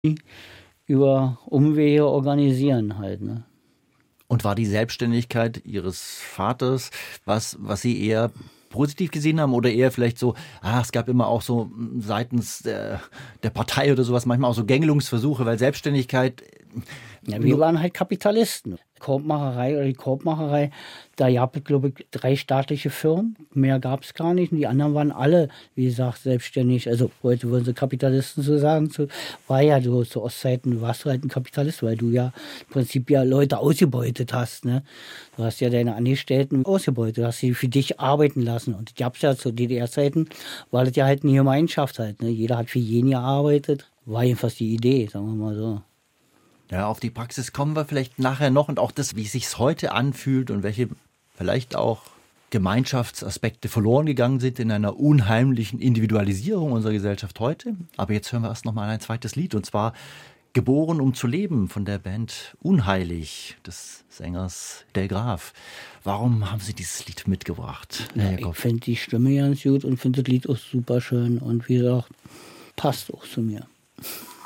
über Umwege organisieren halt, ne? Und war die Selbstständigkeit Ihres Vaters was Sie eher positiv gesehen haben oder eher vielleicht so, es gab immer auch so seitens der Partei oder sowas manchmal auch so Gängelungsversuche, weil Selbstständigkeit. Ja, wir waren halt Kapitalisten. Die Korbmacherei, da gab es, glaube ich, 3 staatliche Firmen. Mehr gab es gar nicht. Und die anderen waren alle, wie gesagt, selbstständig. Also heute würden sie Kapitalisten so sagen. War ja so zu Ostzeiten, warst du halt ein Kapitalist, weil du ja im Prinzip ja Leute ausgebeutet hast. Ne? Du hast ja deine Angestellten ausgebeutet, hast sie für dich arbeiten lassen. Und das gab es ja zu DDR-Zeiten, war das ja halt eine Gemeinschaft halt. Ne? Jeder hat für jeden gearbeitet. War jedenfalls die Idee, sagen wir mal so. Ja, auf die Praxis kommen wir vielleicht nachher noch und auch das, wie es sich heute anfühlt und welche vielleicht auch Gemeinschaftsaspekte verloren gegangen sind in einer unheimlichen Individualisierung unserer Gesellschaft heute. Aber jetzt hören wir erst noch mal ein zweites Lied und zwar Geboren, um zu leben von der Band Unheilig des Sängers Del Graf. Warum haben Sie dieses Lied mitgebracht? Ja, ich finde die Stimme ganz gut und finde das Lied auch super schön und wie gesagt, passt auch zu mir.